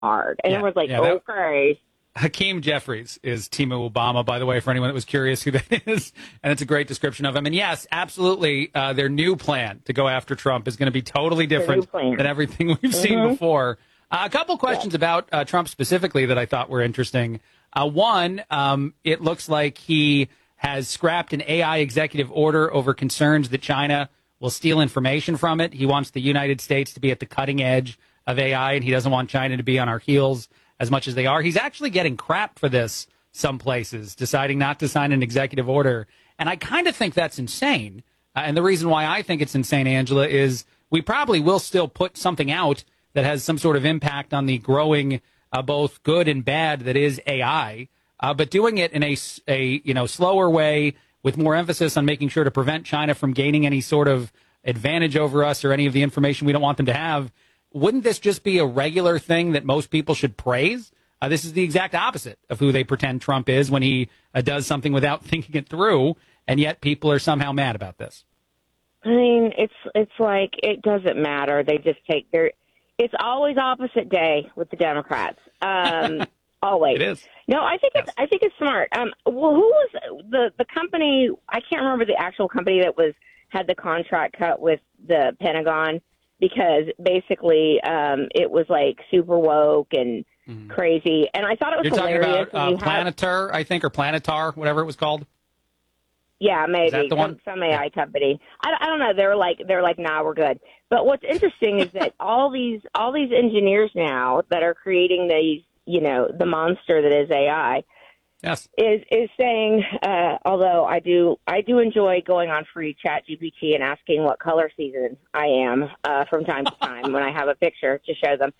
hard. And everyone's like, okay. Hakeem Jeffries is Timu Obama, by the way, for anyone that was curious who that is. And it's a great description of him. And yes, absolutely, their new plan to go after Trump is going to be totally different than everything we've seen before. A couple questions about Trump specifically that I thought were interesting. One, it looks like he has scrapped an AI executive order over concerns that China will steal information from it. He wants the United States to be at the cutting edge of AI, and he doesn't want China to be on our heels as much as they are. He's actually getting crap for this some places, deciding not to sign an executive order. And I kind of think that's insane. And the reason why I think it's insane, Angela, is we probably will still put something out that has some sort of impact on the growing both good and bad that is AI, but doing it in a slower way with more emphasis on making sure to prevent China from gaining any sort of advantage over us or any of the information we don't want them to have. Wouldn't this just be a regular thing that most people should praise? This is the exact opposite of who they pretend Trump is when he does something without thinking it through, and yet people are somehow mad about this. I mean, it's like it doesn't matter. They just take their. It's always opposite day with the Democrats. Always. It is. No, I think it's smart. Well, who was the company? I can't remember the actual company that had the contract cut with the Pentagon. Because basically it was like super woke and crazy. And I thought it was hilarious. You're talking about Planetar, I think, or Planetar, whatever it was called? Yeah, maybe. Is that the one? Some AI company. I don't know. They're like, nah, we're good. But what's interesting is that all these engineers now that are creating these, the monster that is AI, yes, is saying, although I do enjoy going on free Chat GPT and asking what color season I am from time to time when I have a picture to show them,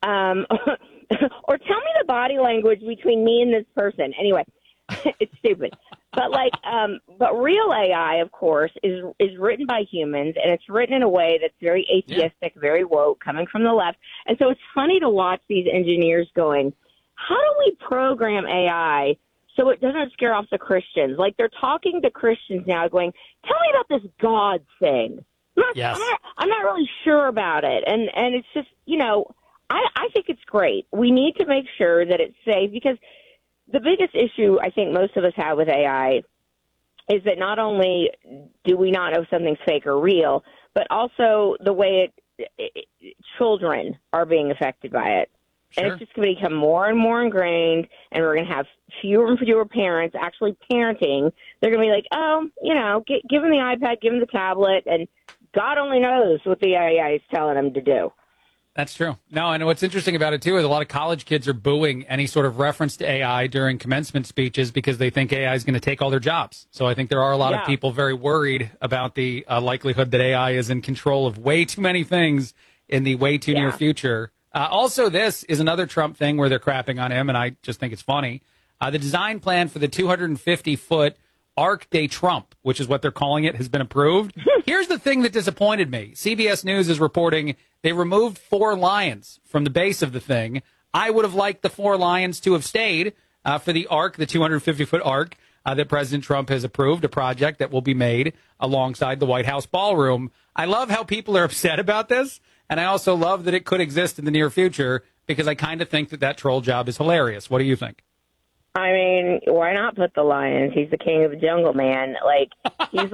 or tell me the body language between me and this person. Anyway, it's stupid, but but real AI, of course, is written by humans, and it's written in a way that's very atheistic, very woke, coming from the left, and so it's funny to watch these engineers going, how do we program AI so it doesn't scare off the Christians? Like, they're talking to Christians now going, tell me about this God thing. I'm not really sure about it. And it's just, I think it's great. We need to make sure that it's safe, because the biggest issue I think most of us have with AI is that not only do we not know something's fake or real, but also the way children are being affected by it. Sure. And it's just going to become more and more ingrained, and we're going to have fewer and fewer parents actually parenting. They're going to be like, give them the iPad, give them the tablet, and God only knows what the AI is telling them to do. That's true. No, and what's interesting about it, too, is a lot of college kids are booing any sort of reference to AI during commencement speeches because they think AI is going to take all their jobs. So I think there are a lot of people very worried about the likelihood that AI is in control of way too many things in the way too near future. Also, this is another Trump thing where they're crapping on him, and I just think it's funny. The design plan for the 250-foot Arc de Trump, which is what they're calling it, has been approved. Here's the thing that disappointed me. CBS News is reporting they removed 4 lions from the base of the thing. I would have liked the 4 lions to have stayed for the Arc, the 250-foot Arc that President Trump has approved, a project that will be made alongside the White House ballroom. I love how people are upset about this. And I also love that it could exist in the near future, because I kind of think that troll job is hilarious. What do you think? I mean, why not put the lions? He's the king of the jungle, man. Like, he's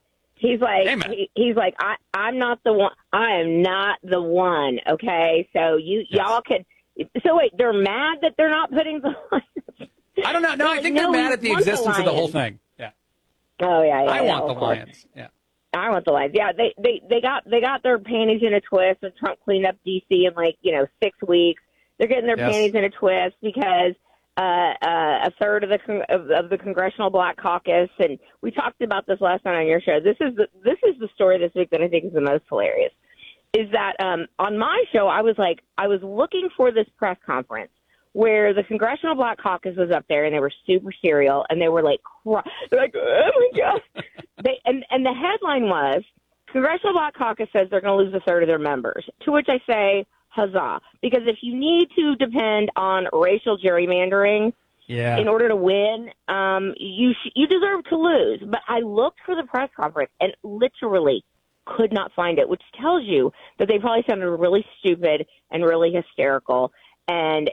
like, I'm not the one. I am not the one. Okay. So y'all can. So wait, they're mad that they're not putting the lions. I don't know. No, I think they're mad at the existence of the whole thing. Yeah. Oh yeah. I want the lions. Yeah. I want the lions. Yeah, they got their panties in a twist when Trump cleaned up D.C. in 6 weeks. They're getting their panties in a twist because a third of the Congressional Black Caucus, and we talked about this last night on your show. This is the story this week that I think is the most hilarious. Is that on my show I was looking for this press conference where the Congressional Black Caucus was up there, and they were super serial, and they were like, they're like, oh my God. And the headline was, Congressional Black Caucus says they're going to lose a third of their members, to which I say, huzzah. Because if you need to depend on racial gerrymandering in order to win, you deserve to lose. But I looked for the press conference and literally could not find it, which tells you that they probably sounded really stupid and really hysterical. And